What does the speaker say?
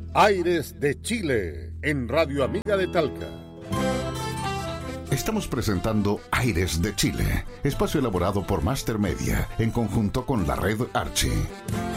Aires de Chile, en Radio Amiga de Talca. Estamos presentando Aires de Chile, espacio elaborado por Master Media, en conjunto con la red Archie.